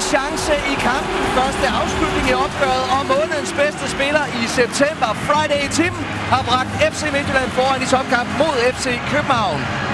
chance i kampen. Første afslutning i opgøret, og månedens bedste spiller i september, Friday Tim, har bragt FC Midtjylland foran i topkamp mod FC København.